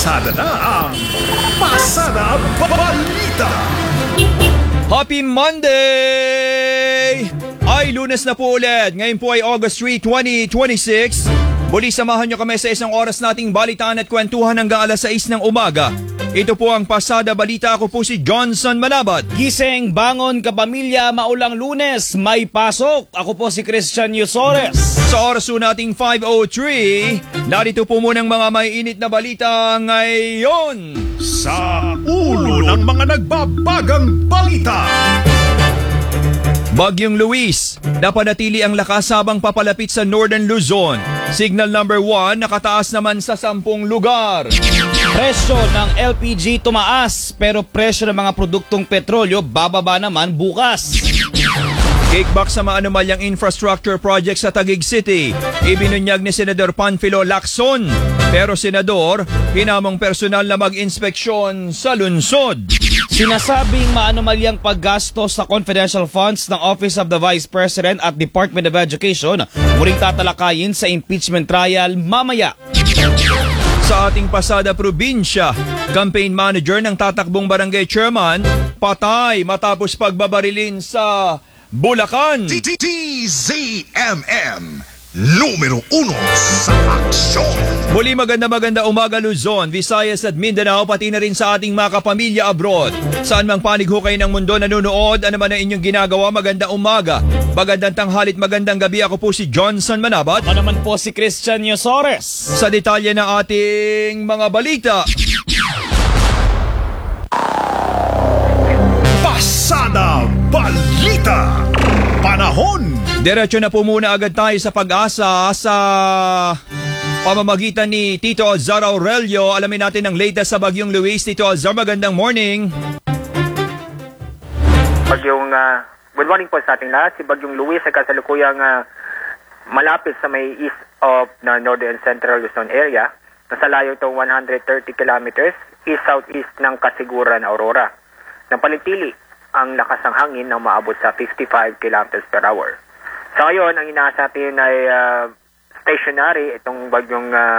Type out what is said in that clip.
Pasada na ang Pasada Balita. Happy Monday! Ay, Lunes na po ulit. Ngayon po ay August 3, 2026. Muli samahan nyo kami sa isang oras nating balitaan at kwentuhan hanggang alas 6 ng umaga. Ito po ang Pasada Balita. Ako po si Johnson Manabat. Gising, bangon, kapamilya, maulang Lunes, may pasok. Ako po si Christian Yusores. Sa oras po nating 5:03, narito po munang mga maiinit na balita ngayon. Sa ulo ng mga nagbabagang balita. Bagyong Luis, napanatili ang lakas habang papalapit sa Northern Luzon. Signal number 1, nakataas naman sa 10 lugar. Presyo ng LPG tumaas, pero presyo ng mga produktong petrolyo bababa naman bukas. Kickback sa maanumalyang infrastructure project sa Taguig City. Ibinunyag ni Senador Panfilo Lacson. Pero Senador, hinamong personal na mag-inspeksyon sa lungsod. Sinasabing maanumalyang paggastos sa confidential funds ng Office of the Vice President at Department of Education muling tatalakayin sa impeachment trial mamaya. Sa ating Pasada Probinsya, campaign manager ng tatakbong barangay chairman, patay matapos pagbabarilin sa Bulacan. TZMM Numero 1 sa aksyon. Muli maganda umaga Luzon, Visayas at Mindanao, pati na rin sa ating mga kapamilya abroad. Saan mang panig ho kayo ng mundo nanonood, ano man ang inyong ginagawa, magandang umaga, magandang tanghalit, magandang gabi. Ako po si Johnson Manabat. Ako naman po si Christian Yusores. Sa detalye ng ating mga balita. Pasada Balita. Panahon. Diretso na po muna agad tayo sa pag-asa sa pamamagitan ni Tito Alzar Aurelio. Alamin natin ang latest sa Bagyong Luis. Tito Alzar, magandang morning. Good morning po sa ating lahat. Si Bagyong Luis ay kasalukuyang malapit sa may east of the northern central Luzon area. Nasa layo itong 130 kilometers east-southeast ng Kasiguran, Aurora. Napalitili ang lakas ng hangin na maabot sa 55 kilometers per hour. Sa ngayon, ang inaasa natin ay stationary itong bagyong